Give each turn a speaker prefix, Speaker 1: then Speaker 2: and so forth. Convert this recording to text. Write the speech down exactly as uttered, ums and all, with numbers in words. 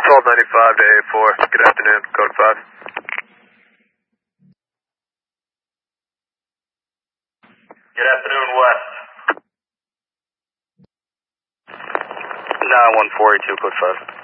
Speaker 1: twelve ninety-five to A four. Good afternoon, code five.
Speaker 2: Good afternoon, West.
Speaker 3: nine one four eight two, code five.